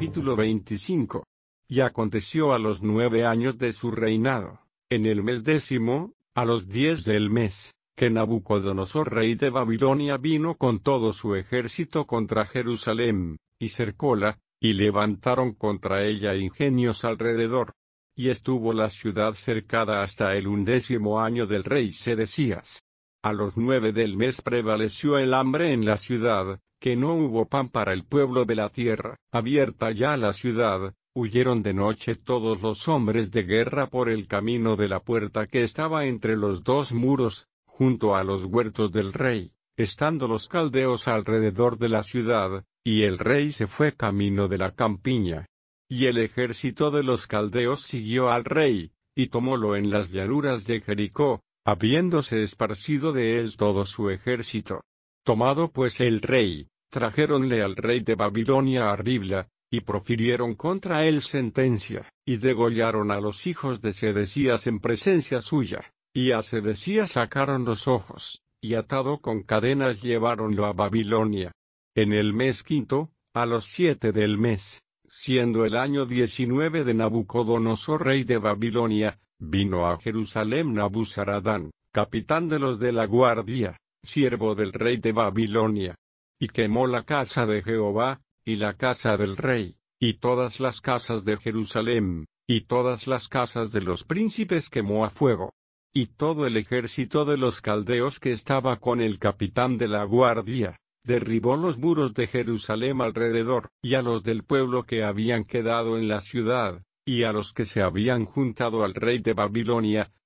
Capítulo 25. Y aconteció a los 9 años de su reinado, en el mes 10, a los 10 del mes, que Nabucodonosor rey de Babilonia vino con todo su ejército contra Jerusalem, y cercóla, y levantaron contra ella ingenios alrededor. Y estuvo la ciudad cercada hasta el 11 año del rey Sedecías. A los 9 del mes prevaleció el hambre en la ciudad, que no hubo pan para el pueblo de la tierra. Abierta ya la ciudad, huyeron de noche todos los hombres de guerra por el camino de la puerta que estaba entre los dos muros, junto a los huertos del rey, estando los caldeos alrededor de la ciudad, y el rey se fue camino de la campiña. Y el ejército de los caldeos siguió al rey, y tomólo en las llanuras de Jericó, habiéndose esparcido de él todo su ejército. Tomado pues el rey, trajéronle al rey de Babilonia a Ribla, y profirieron contra él sentencia, y degollaron a los hijos de Sedecías en presencia suya, y a Sedecías sacaron los ojos, y atado con cadenas lleváronlo a Babilonia. En el mes quinto, a los 7 del mes, siendo el año 19 de Nabucodonosor rey de Babilonia, vino a Jerusalén Nabuzaradán, capitán de los de la guardia, siervo del rey de Babilonia, y quemó la casa de Jehová, y la casa del rey, y todas las casas de Jerusalén, y todas las casas de los príncipes quemó a fuego. Y todo el ejército de los caldeos que estaba con el capitán de la guardia, derribó los muros de Jerusalén alrededor, y a los del pueblo que habían quedado en la ciudad, y a los que se habían juntado al rey de Babilonia,